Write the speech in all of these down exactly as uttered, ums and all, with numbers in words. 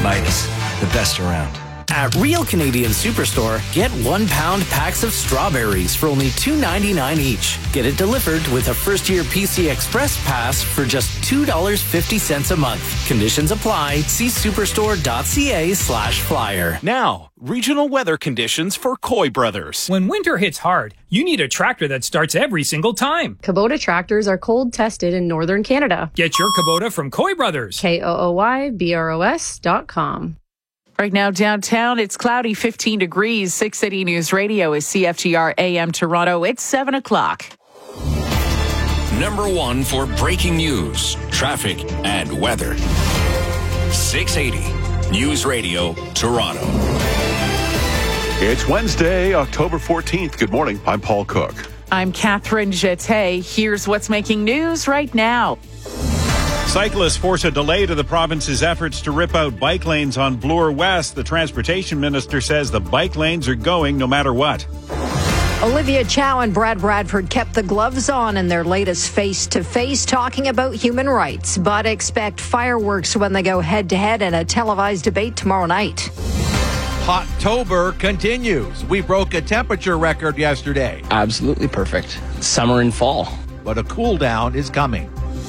Midas, the best around. At Real Canadian Superstore, get one pound packs of strawberries for only two ninety-nine each. Get it delivered with a first-year P C Express pass for just two dollars and fifty cents a month. Conditions apply. See superstore.ca slash flyer. Now, regional weather conditions for Coy Brothers. When winter hits hard, you need a tractor that starts every single time. Kubota tractors are cold tested in northern Canada. Get your Kubota from Coy Brothers. K O O Y B R O S dot com. Right now downtown, it's cloudy, fifteen degrees. six eighty News Radio is C F T R A M Toronto. It's seven o'clock. Number one for breaking news, traffic, and weather. six eighty News Radio, Toronto. It's Wednesday, October fourteenth. Good morning. I'm Paul Cook. I'm Catherine Jeté. Here's what's making news right now. Cyclists force a delay to the province's efforts to rip out bike lanes on Bloor West. The transportation minister says the bike lanes are going no matter what. Olivia Chow and Brad Bradford kept the gloves on in their latest face-to-face talking about human rights, but expect fireworks when they go head-to-head in a televised debate tomorrow night. Hottober continues. We broke a temperature record yesterday. Absolutely perfect. Summer and fall. But a cool down is coming.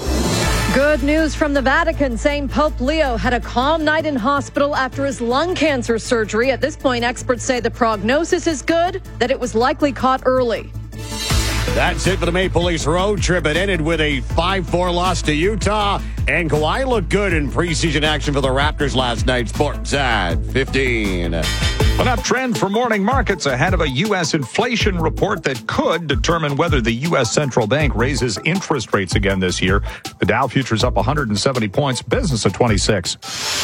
Good news from the Vatican saying Pope Leo had a calm night in hospital after his lung cancer surgery. At this point, experts say the prognosis is good, that it was likely caught early. That's it for the Maple Leafs road trip. It ended with a five four loss to Utah. And Kawhi looked good in preseason action for the Raptors last night. Sports at fifteen. An uptrend for morning markets ahead of a U S inflation report that could determine whether the U S central bank raises interest rates again this year. The Dow future's up one hundred seventy points, business at twenty-six.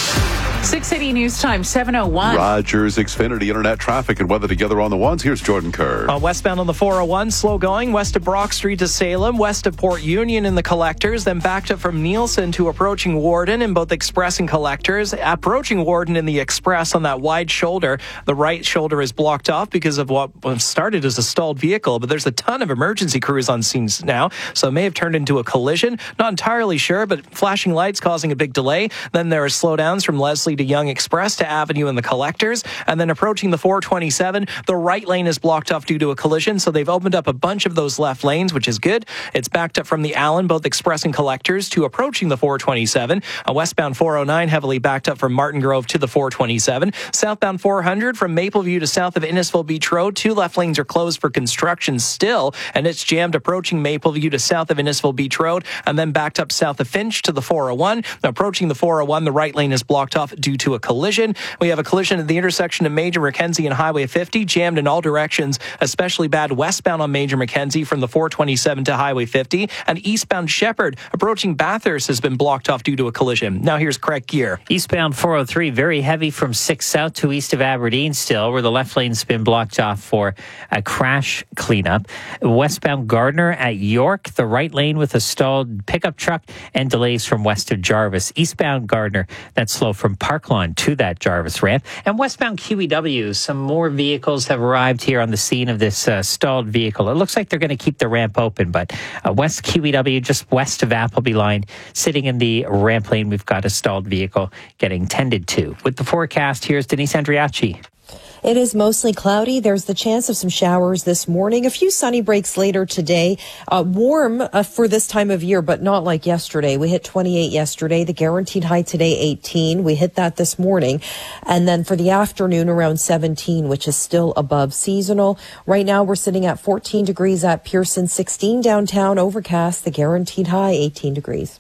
six eighty News Time, seven oh one. Rogers Xfinity Internet traffic and weather together on the ones. Here's Jordan Kerr. Uh, westbound on the four oh one, slow going, west of Brock Street to Salem, west of Port Union in the collectors, then backed up from Nielsen to approaching Warden in both Express and collectors. Approaching Warden in the Express on that wide shoulder. The right shoulder is blocked off because of what started as a stalled vehicle, but there's a ton of emergency crews on scenes now, so it may have turned into a collision. Not entirely sure, but flashing lights causing a big delay. Then there are slowdowns from Leslie to Young Express to Avenue in the collectors, and then approaching the four twenty-seven, the right lane is blocked off due to a collision, so they've opened up a bunch of those left lanes, which is good. It's backed up from the Allen, both Express and collectors, to approaching the four twenty-seven. A westbound four oh nine heavily backed up from Martin Grove to the four twenty-seven. Southbound four hundred from Mapleview to south of Innisfil Beach Road. Two left lanes are closed for construction still, and it's jammed approaching Mapleview to south of Innisfil Beach Road, and then backed up south of Finch to the four oh one. Approaching the four oh one, the right lane is blocked off due to a collision. We have a collision at the intersection of Major Mackenzie and Highway fifty, jammed in all directions, especially bad westbound on Major Mackenzie from the four twenty-seven to Highway fifty, and eastbound Shepherd approaching Bathurst has been blocked off due to a collision. Now here's Craig Gear. Eastbound four oh three, very heavy from six south to east of Aberdeen still, where the left lane's been blocked off for a crash cleanup. Westbound Gardner at York, the right lane with a stalled pickup truck and delays from west of Jarvis. Eastbound Gardner, that's slow from Parklawn to that Jarvis ramp. And westbound Q E W, some more vehicles have arrived here on the scene of this uh, stalled vehicle. It looks like they're going to keep the ramp open, but uh, west Q E W, just west of Appleby Line, sitting in the ramp lane, we've got a stalled vehicle getting tended to. With the forecast, here's Denise Andriachi. It is mostly cloudy. There's the chance of some showers this morning. A few sunny breaks later today. Uh, warm uh, for this time of year, but not like yesterday. We hit twenty-eight yesterday. The guaranteed high today, eighteen. We hit that this morning. And then for the afternoon, around seventeen, which is still above seasonal. Right now, we're sitting at fourteen degrees at Pearson, sixteen downtown, overcast. The guaranteed high, eighteen degrees.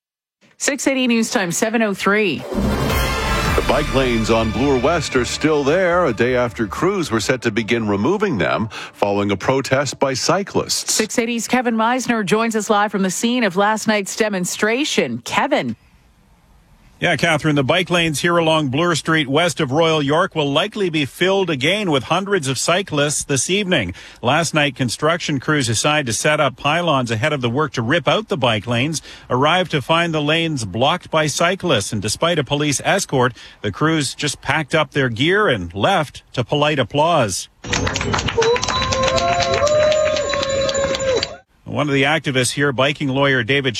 six eighty News Time, seven oh three. The bike lanes on Bloor West are still there a day after crews were set to begin removing them following a protest by cyclists. six eighty's Kevin Meisner joins us live from the scene of last night's demonstration. Kevin. Yeah, Catherine, the bike lanes here along Bloor Street west of Royal York will likely be filled again with hundreds of cyclists this evening. Last night, construction crews assigned to set up pylons ahead of the work to rip out the bike lanes arrived to find the lanes blocked by cyclists. And despite a police escort, the crews just packed up their gear and left to polite applause. One of the activists here, biking lawyer David